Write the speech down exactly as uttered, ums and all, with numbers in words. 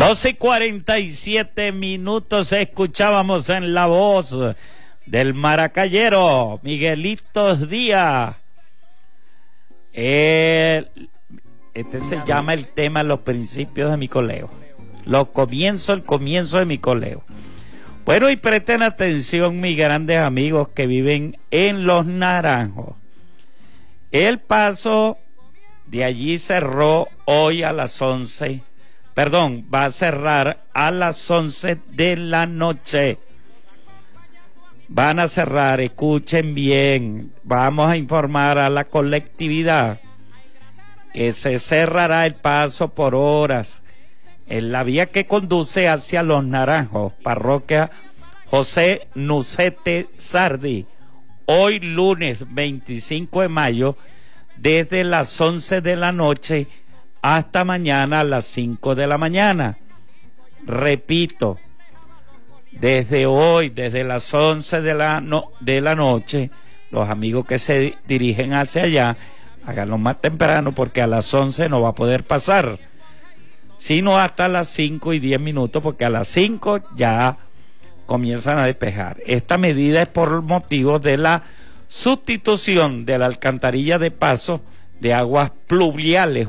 doce y cuarenta y siete minutos escuchábamos en la voz del maracayero Miguelito Díaz. El, este se llama el tema Los principios de mi coleo. Los comienzos, el comienzo de mi coleo. Bueno, y presten atención, mis grandes amigos que viven en Los Naranjos. El paso de allí cerró hoy a las once. Perdón, va a cerrar a las once de la noche. Van a cerrar, escuchen bien. Vamos a informar a la colectividad que se cerrará el paso por horas en la vía que conduce hacia Los Naranjos, parroquia José Nucete Sardi, hoy lunes veinticinco de mayo, desde las once de la noche hasta mañana a las cinco de la mañana. Repito, desde hoy, desde las once de la, no, de la noche, los amigos que se dirigen hacia allá, háganlo más temprano porque a las once no va a poder pasar, sino hasta las cinco y diez minutos, porque a las cinco ya comienzan a despejar. Esta medida es por motivo de la sustitución de la alcantarilla de paso de aguas pluviales